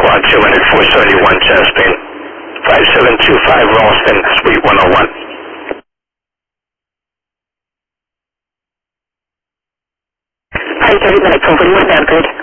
Quad 2 at 471 Chesapeake. 5725 Ralston, Suite 101. Hi, 30 minutes over, you went down, good.